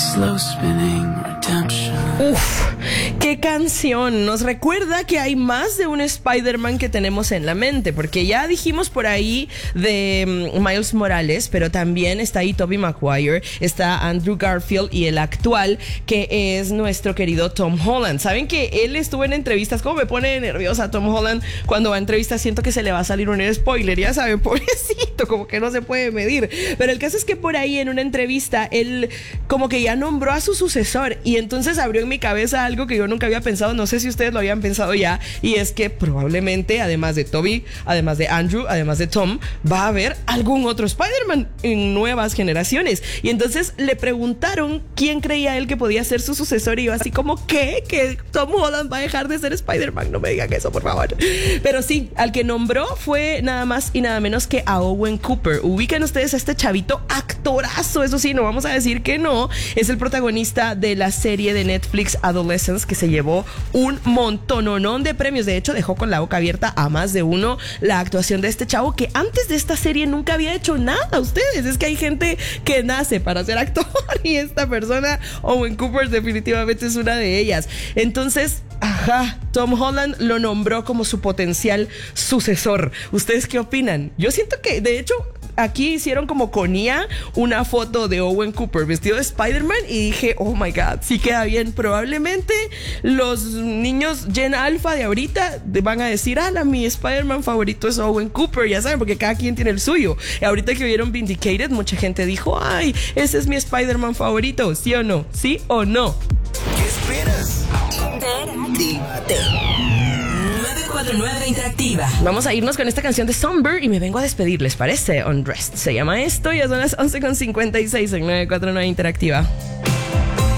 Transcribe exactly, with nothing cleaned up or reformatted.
slow spinning redemption. Uf, qué canción. Nos recuerda que hay más de un Spider-Man que tenemos en la mente, porque ya dijimos por ahí de um, Miles Morales, pero también está ahí Tobey Maguire, está Andrew Garfield y el actual, que es nuestro querido Tom Holland. Saben que él estuvo en entrevistas, como me pone nerviosa Tom Holland cuando va a entrevistas, siento que se le va a salir un spoiler, ya saben, pobrecito, como que no se puede medir. Pero el caso es que por ahí en una entrevista él como que ya nombró a su sucesor, y entonces abrió en mi cabeza algo que yo nunca había pensado, no sé si ustedes lo habían pensado ya, y es que probablemente además de Toby, además de Andrew, además de Tom, va a haber algún otro Spider-Man en nuevas generaciones. Y entonces le preguntaron quién creía él que podía ser su sucesor, y yo así como, ¿qué? ¿Que Tom Holland va a dejar de ser Spider-Man? No me digan eso, por favor. Pero sí, al que nombró fue nada más y nada menos que a Owen Cooper. Ubican ustedes a este chavito, actorazo, eso sí, no vamos a decir que no. Es el protagonista de la serie de Netflix Adolescence, que se llevó un montononón de premios. De hecho, dejó con la boca abierta a más de uno la actuación de este chavo, que antes de esta serie nunca había hecho nada. Ustedes, es que hay gente que nace para ser actor, y esta persona, Owen Cooper, definitivamente es una de ellas. Entonces, ajá, Tom Holland lo nombró como su potencial sucesor. ¿Ustedes qué opinan? Yo siento que, de hecho, aquí hicieron como con I A una foto de Owen Cooper vestido de Spider-Man, y dije, oh my god, sí queda bien. Probablemente los niños Gen Alpha de ahorita van a decir, ala, mi Spider-Man favorito es Owen Cooper, ya saben, porque cada quien tiene el suyo. Y ahorita que vieron Vindicated, mucha gente dijo, ay, ese es mi Spider-Man favorito, ¿sí o no? ¿Sí o no? ¿Qué esperas? Interactívate. nueve cuatro nueve Interactiva. Vamos a irnos con esta canción de Somber y me vengo a despedir, ¿les parece? Undressed se llama esto, ya son las once con cincuenta y seis en nueve cuatro nueve Interactiva.